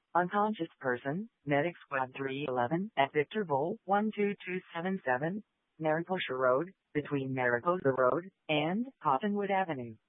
Unconscious person, Medic Squad 311 at Victor Vol 12277, Mariposa Road, between Mariposa Road and Cottonwood Avenue.